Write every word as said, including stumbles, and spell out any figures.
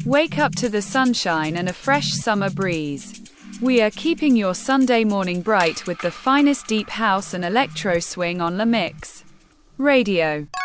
Wake up to the sunshine and a fresh summer breeze. We are keeping your Sunday morning bright with the finest deep house and electro swing on La Mix Radio.